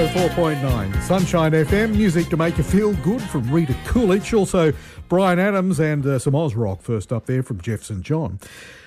104.9 Sunshine FM, music to make you feel good from Rita Coolidge. Also, Brian Adams and some Oz Rock first up there from Jeff St. John.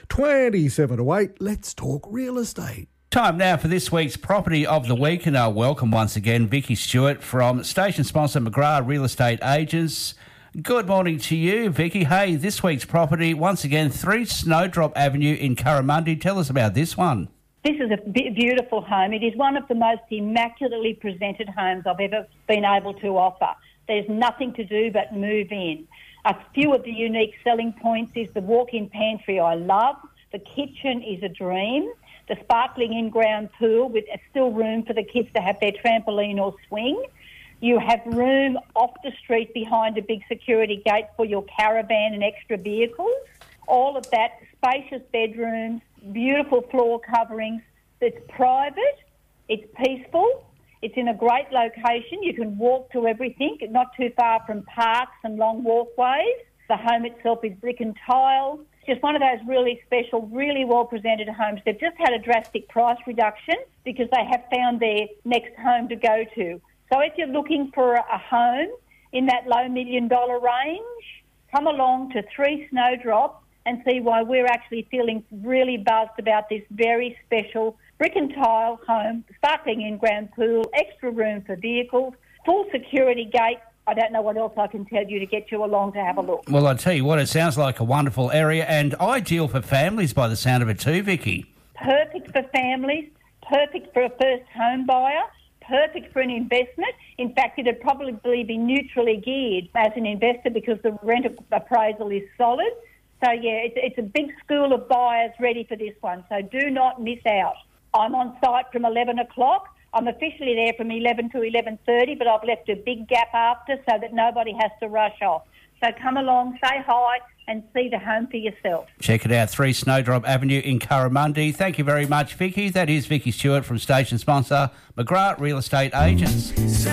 27 to 8, let's talk real estate. Time now for this week's Property of the Week, and I'll welcome once again Vicky Stewart from station sponsor McGrath Real Estate Agents. Good morning to you, Vicky. Hey, this week's property, once again, 3 Snowdrop Avenue in Currimundi. Tell us about this one. This is a beautiful home. It is one of the most immaculately presented homes I've ever been able to offer. There's nothing to do but move in. A few of the unique selling points is the walk-in pantry I love. The kitchen is a dream. The sparkling in-ground pool with still room for the kids to have their trampoline or swing. You have room off the street behind a big security gate for your caravan and extra vehicles. All of that, spacious bedrooms, beautiful floor coverings. It's private, it's peaceful, it's in a great location. You can walk to everything, not too far from parks and long walkways. The home itself is brick and tile. It's just one of those really special, really well-presented homes. They've just had a drastic price reduction because they have found their next home to go to. So if you're looking for a home in that low $1 million range, come along to 3 Snowdrop and see why we're actually feeling really buzzed about this very special brick and tile home, sparkling in-ground pool, extra room for vehicles, full security gate. I don't know what else I can tell you to get you along to have a look. Well, I tell you what, it sounds like a wonderful area and ideal for families by the sound of it too, Vicky. Perfect for families, perfect for a first home buyer, perfect for an investment. In fact, it'd probably be neutrally geared as an investor because the rent appraisal is solid. So, yeah, it's a big school of buyers ready for this one, so do not miss out. I'm on site from 11 o'clock. I'm officially there from 11 to 11:30, but I've left a big gap after so that nobody has to rush off. So come along, say hi, and see the home for yourself. Check it out, 3 Snowdrop Avenue in Currimundi. Thank you very much, Vicky. That is Vicky Stewart from station sponsor McGrath Real Estate Agents.